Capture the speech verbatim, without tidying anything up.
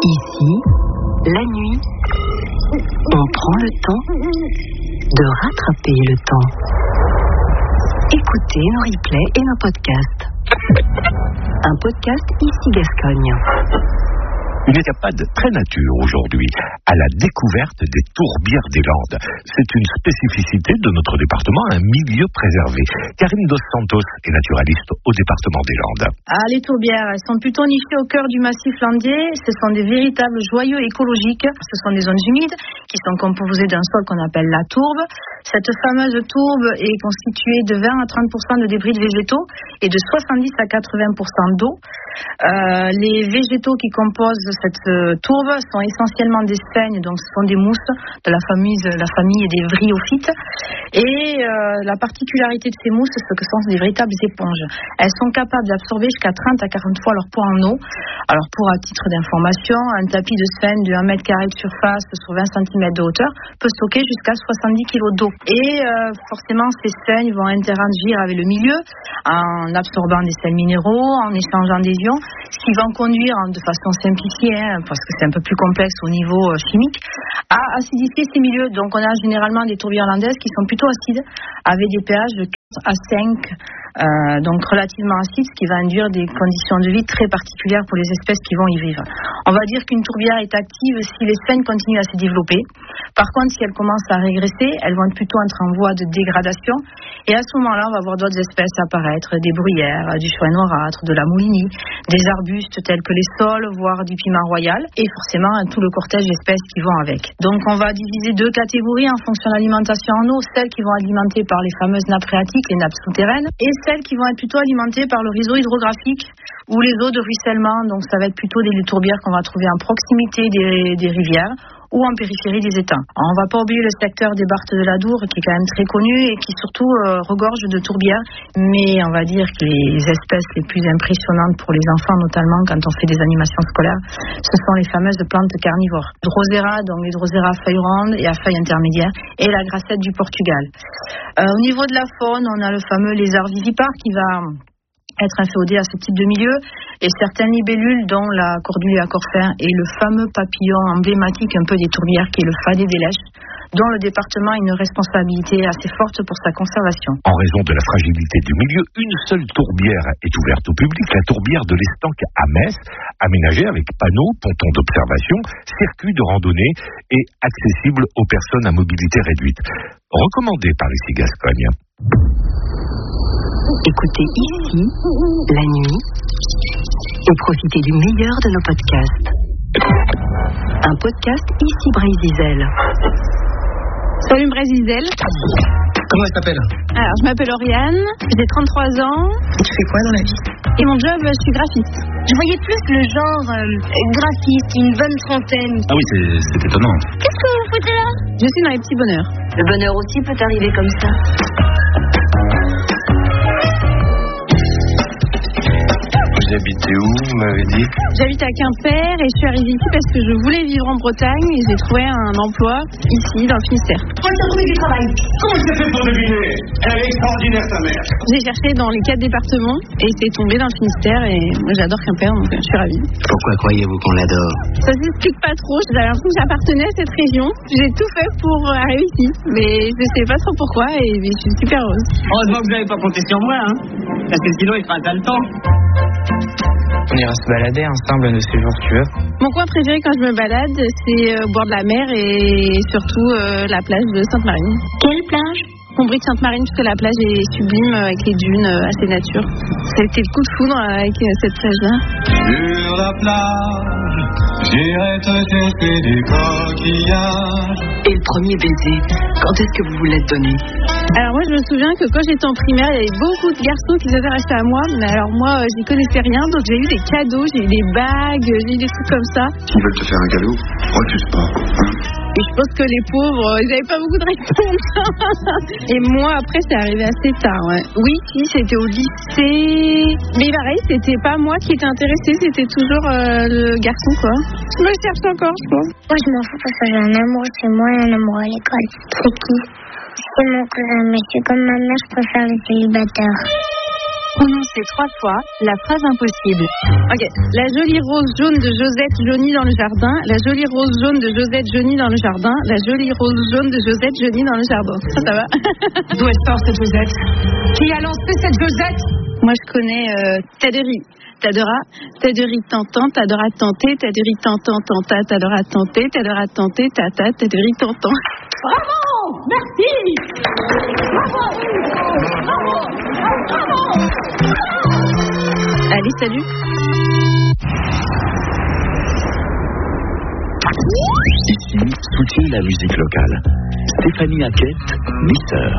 Ici, la nuit, on prend le temps de rattraper le temps. Écoutez nos replays et nos podcasts. Un podcast Ici Gascogne. Une escapade très nature aujourd'hui, à la découverte des tourbières des Landes. C'est une spécificité de notre département, un milieu préservé. Karine Dos Santos est naturaliste au département des Landes. Ah, les tourbières, elles sont plutôt nichées au cœur du massif landier. Ce sont des véritables joyaux écologiques. Ce sont des zones humides qui sont composées d'un sol qu'on appelle la tourbe. Cette fameuse tourbe est constituée de vingt à trente pour cent de débris végétaux et de soixante-dix à quatre-vingts pour cent d'eau. Euh, les végétaux qui composent cette euh, tourbe sont essentiellement des seigne, donc ce sont des mousses de la famille, la famille des vryophytes. Et euh, la particularité de ces mousses, c'est que ce sont des véritables éponges. Elles sont capables d'absorber jusqu'à trente à quarante fois leur poids en eau. Alors pour à titre d'information, un tapis de seigne de un mètre carré de surface sur vingt centimètres de hauteur peut stocker jusqu'à soixante-dix kilos d'eau. Et euh, forcément, ces seignes vont interagir avec le milieu en absorbant des sels minéraux, en échangeant des ions, ce qui va conduire, hein, de façon simplifiée, hein, parce que c'est un peu plus complexe au niveau euh, chimique, à acidifier ces milieux. Donc on a généralement des tourbières landaises qui sont plutôt acides, avec des pH de quatre à cinq, euh, donc relativement acides, ce qui va induire des conditions de vie très particulières pour les espèces qui vont y vivre. On va dire qu'une tourbière est active si les seignes continuent à se développer. Par contre, si elles commencent à régresser, elles vont plutôt être en voie de dégradation. Et à ce moment-là, on va voir d'autres espèces apparaître, des bruyères, du chouet noirâtre, de la moulinie, des arbustes tels que les saules, voire du piment royal, et forcément tout le cortège d'espèces qui vont avec. Donc on va diviser deux catégories en fonction de l'alimentation en eau, celles qui vont être alimentées par les fameuses nappes phréatiques, les nappes souterraines, et celles qui vont être plutôt alimentées par le réseau hydrographique ou les eaux de ruissellement. Donc ça va être plutôt des tourbières qu'on va trouver en proximité des, des rivières ou en périphérie des étangs. On ne va pas oublier le secteur des Barthes de l'Adour qui est quand même très connu et qui surtout euh, regorge de tourbières, mais on va dire que les espèces les plus impressionnantes pour les enfants, notamment quand on fait des animations scolaires, ce sont les fameuses plantes carnivores. Drosera, donc les Drosera à feuilles rondes et à feuilles intermédiaires, et la grassette du Portugal. Euh, au niveau de la faune, on a le fameux lézard vivipare qui va être inféodé à ce type de milieu, et certaines libellules dont la cordule à corps fin et le fameux papillon emblématique un peu des tourbières qui est le fadet des lèches, dont le département a une responsabilité assez forte pour sa conservation. En raison de la fragilité du milieu, une seule tourbière est ouverte au public, la tourbière de l'Estanque à Metz, aménagée avec panneaux, pontons d'observation, circuits de randonnée et accessible aux personnes à mobilité réduite. Recommandée par Ici Gascogne. Écoutez Ici, la nuit, et profitez du meilleur de nos podcasts. Un podcast Ici Brésil. Salut Brésil. Comment elle s'appelle? Alors, je m'appelle Oriane, j'ai trente-trois ans. Et tu fais quoi dans la vie? Et mon job, je suis graphiste. Je voyais plus le genre euh, graphiste, une bonne trentaine. Ah oui, c'est, c'est étonnant. Qu'est-ce que vous foutez là? Je suis dans les petits bonheurs. Le bonheur aussi peut arriver comme ça. Vous habitez où, vous m'avez dit? J'habite à Quimper et je suis arrivée ici parce que je voulais vivre en Bretagne et j'ai trouvé un emploi ici, dans le Finistère. Moi, j'ai trouvé du travail. Comment tu fait pour deviner? Elle est extraordinaire, ta mère. J'ai cherché dans les quatre départements et c'est tombé dans le Finistère et moi j'adore Quimper donc je suis ravie. Pourquoi croyez-vous qu'on l'adore? Ça s'explique pas trop, j'avais l'impression que j'appartenais à cette région. J'ai tout fait pour arriver ici, mais je sais pas trop pourquoi et je suis super heureuse. Heureusement que vous n'avez pas compté sur moi, hein, parce que sinon il fera un temps. On ira se balader ensemble de ces jours si tu veux. Mon coin préféré quand je me balade, c'est au bord de la mer et surtout euh, la plage de Sainte-Marine. Quelle plage? Combrique Sainte-Marine, puisque la plage est sublime avec les dunes assez nature. C'était le coup de foudre avec cette plage-là. Sur la plage, j'irai te chercher des coquillages. Et le premier baiser, quand est-ce que vous voulez le donner? Alors moi, je me souviens que quand j'étais en primaire, il y avait beaucoup de garçons qui s'étaient restés à moi. Mais alors moi, j'y connaissais rien, donc j'ai eu des cadeaux, j'ai eu des bagues, j'ai eu des trucs comme ça. Ils veulent te faire un cadeau? Refuse pas, hein? Et je pense que les pauvres, ils n'avaient pas beaucoup de réponses. Et moi, après, c'est arrivé assez tard. Ouais. Oui, si, c'était au lycée. Mais pareil, c'était pas moi qui étais intéressée, c'était toujours euh, le garçon, quoi. Je me cherche encore, je pense. Moi, je m'en fous parce que j'ai un amour chez moi et un amour à l'école. C'est qui? C'est mon cousin, mais c'est comme ma mère, je préfère les célibataires. Prononcez trois fois la phrase impossible. Ok. La jolie rose jaune de Josette jaunie dans le jardin. La jolie rose jaune de Josette jaunie dans le jardin. La jolie rose jaune de Josette jaunie dans le jardin. Ça, ça va. D'où elle sort cette Josette? Qui a lancé cette Josette? Moi, je connais euh, Taderi. T'adoras, Taderi tentant, t'adoras tenter, Taderi tentant, tenta, t'adoras tenter, t'adoras tenter, tata, Taderi tentant. Bravo! Merci! Bravo! Bravo! Bravo! Allez, salut! Ici, soutient la musique locale. Stéphanie Hackett, Misseur.